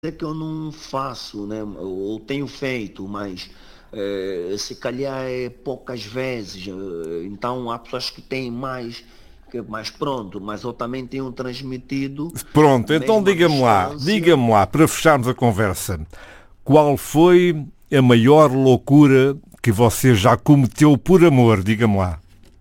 é que eu não faço, né? Ou tenho feito, mas se calhar é poucas vezes. Então há pessoas que têm mais, mais pronto, mas eu também tenho transmitido Pronto, então mesmo à distância. diga-me lá, para fecharmos a conversa, qual foi a maior loucura que você já cometeu por amor? Diga-me lá.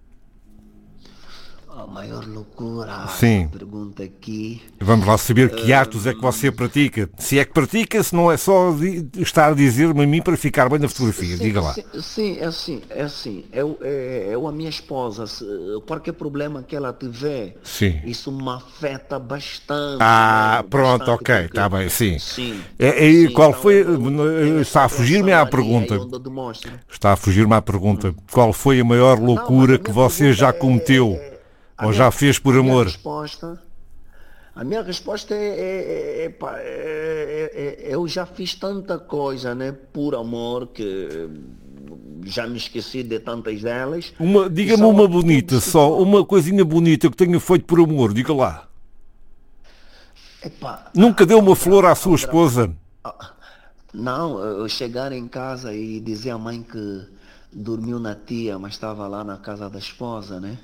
A maior loucura, essa Sim. pergunta aqui. Vamos lá saber que atos é que você pratica. Se é que pratica, se não é só estar a dizer-me a mim para ficar bem na fotografia. Sim, Diga lá. sim, sim, é assim. Eu a minha esposa, qualquer problema que ela tiver, Sim. isso me afeta bastante Ah, mesmo, pronto, bastante, ok, está porque bem, sim. sim, E sim, qual então foi. eu tenho essa Está a fugir-me reação à aí, aí pergunta. onde eu demonstro. Está a fugir-me à pergunta. Qual foi a maior Não, mas loucura a que minha você pergunta já cometeu? a Ou já minha, fez por a minha amor? resposta, a minha resposta pá, eu já fiz tanta coisa, né, por amor que já me esqueci de tantas delas, que Diga-me são uma bonita, atitudes que só. Uma pronto, coisinha bonita que tenha feito por amor. Diga lá. epá, Nunca deu uma flor à sua Aldra, esposa? não, eu chegar em casa e dizer à mãe que dormiu na tia, mas estava lá na casa da esposa, né?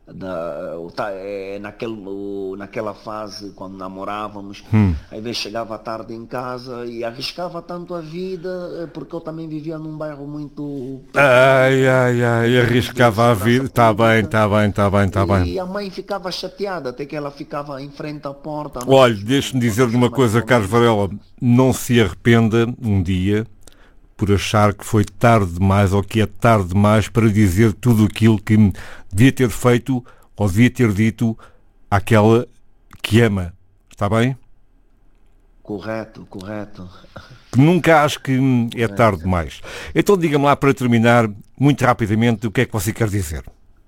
Naquela fase, quando namorávamos, às vezes chegava tarde em casa e arriscava tanto a vida, porque eu também vivia num bairro muito Ai, precário, ai, em ai, termos de arriscava a segurança vida. Está bem, pública, está bem, está bem, está bem. e a mãe ficava chateada, até que ela ficava em frente à porta, Olha, deixe-me quando dizer-lhe os uma irmãos coisa, iam Carlos dormir. Varela. Não se arrependa um dia por achar que foi tarde demais ou que é tarde demais para dizer tudo aquilo que devia ter feito ou devia ter dito àquela que ama. Está bem? Correto, correto, Que nunca acho que é tarde correto. demais. Então diga-me lá para terminar, muito rapidamente, o que é que você quer dizer.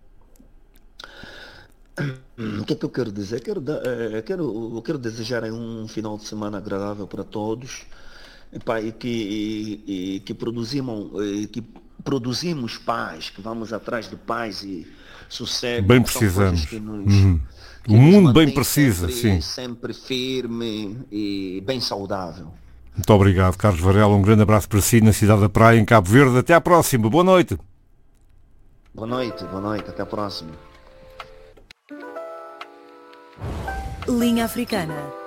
O que é que eu quero dizer? Eu quero desejar aí um final de semana agradável para todos. Epá, que produzimos paz, que vamos atrás de paz e sossego, Bem que são coisas precisamos. O que nos mundo bem mantém precisa, sim. sempre firme e bem saudável. Muito obrigado, Carlos Varela. Um grande abraço para si na cidade da Praia, em Cabo Verde. Até à próxima. Boa noite. Boa noite, até a próxima. Linha Africana